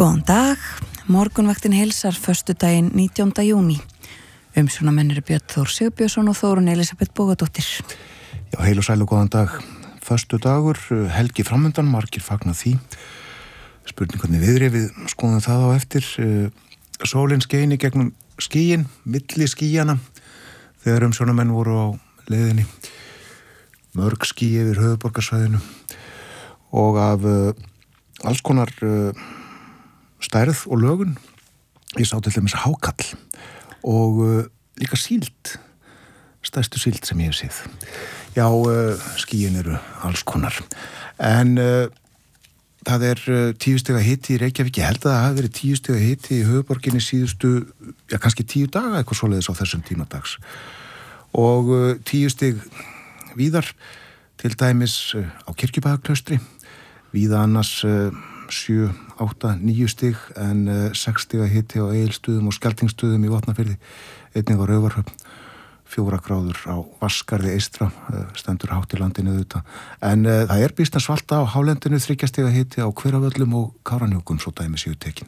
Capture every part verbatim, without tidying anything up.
Góðan dag, morgunvaktin heilsar föstudaginn nítjánda júní. Umsjónarmenn eru Björn Þór Sigurbjörnsson og Þórunn Elísabet Bógadóttir. Já, heil og sæl og góðan dag. Föstudagur, helgi framundan, margir fagna því. Spurning hvernig viðri, við skoðum það á eftir. Sólin skein í gegnum skýin, milli skýjana, þegar umsjónarmenn voru á leiðinni. Mörg ský yfir höfuðborgarsvæðinu og af uh, alls konar uh, stærð og lögun. Ég sá til dæmis hákall og uh, líka síld, stærstu síld sem ég hef séð. Já, uh, skýin eru alls konar. En uh, það er uh, tíu stiga hiti í Reykjavík. Ég held að það hafi verið tíu stiga hiti í höfuðborginni síðustu, já kannski tíu daga, eitthvað svoleiðis á þessum tímadags. Og uh, tíu stig víðar, til dæmis uh, á Kirkjubæjarklaustri, víða annars uh, sjö, átta, níu stig en uh, sex stiga hiti á Egilsstöðum og Skeltingstöðum í Vatnafirði, einnig á Raufarhöfn, fjóra gráður á Vatnsskarði eystra, uh, stendur hátt í landinu auðvitað. En uh, það er býsna svalta á hálendinu, þriggja stiga hiti á Hveravöllum og Kárahnjúkum, svo dæmi séu tekin.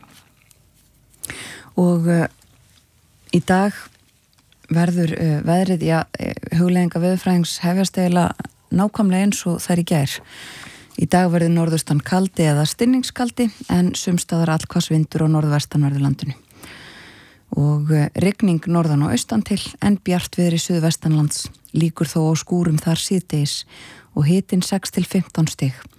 Og uh, í dag verður uh, veðrið, já, hugleiðinga veðurfræðings hefjast eiginlega nákvæmlega eins og þær í gær. Í dag verður norðaustan kaldi eða stinningskaldi en sumstaðar allhvass vindur á norðvestanverðu landinu. Og uh, rigning norðan og austan til en bjartviðri suðvestanlands, líkur þó á skúrum þar síðdegis og hitinn sex til fimmtán stig.